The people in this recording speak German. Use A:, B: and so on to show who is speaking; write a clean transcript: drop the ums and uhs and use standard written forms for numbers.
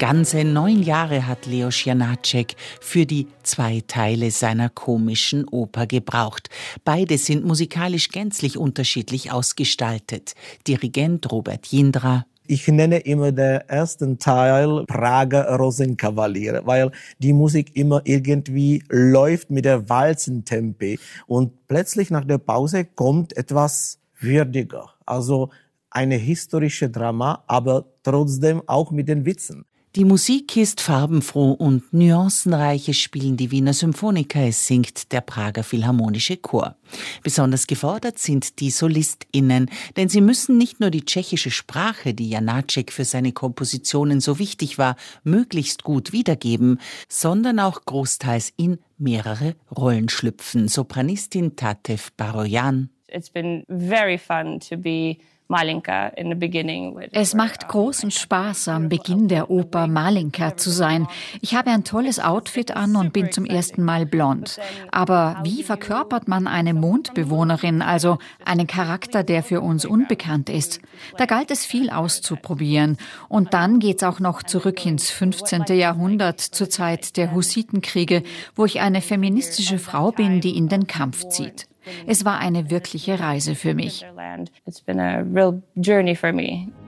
A: Ganze 9 Jahre hat Leos Janáček für die 2 Teile seiner komischen Oper gebraucht. Beide sind musikalisch gänzlich unterschiedlich ausgestaltet. Dirigent Robert Jindra.
B: Ich nenne immer den ersten Teil Prager Rosenkavalier, weil die Musik immer irgendwie läuft mit der Walzentempo. Und plötzlich nach der Pause kommt etwas würdiger. Also eine historische Drama, aber trotzdem auch mit den Witzen.
A: Die Musik ist farbenfroh und nuancenreich, es spielen die Wiener Symphoniker, es singt der Prager Philharmonische Chor. Besonders gefordert sind die SolistInnen, denn sie müssen nicht nur die tschechische Sprache, die Janáček für seine Kompositionen so wichtig war, möglichst gut wiedergeben, sondern auch großteils in mehrere Rollen schlüpfen. Sopranistin Tatev Barojan.
C: It's been very fun to be Malinka in the beginning.
D: Es macht großen Spaß, am Beginn der Oper Malinka zu sein. Ich habe ein tolles Outfit an und bin zum ersten Mal blond. Aber wie verkörpert man eine Mondbewohnerin, also einen Charakter, der für uns unbekannt ist? Da galt es viel auszuprobieren. Und dann geht's auch noch zurück ins 15. Jahrhundert, zur Zeit der Hussitenkriege, wo ich eine feministische Frau bin, die in den Kampf zieht. Es war eine wirkliche Reise für mich.
C: It's been a real journey for me.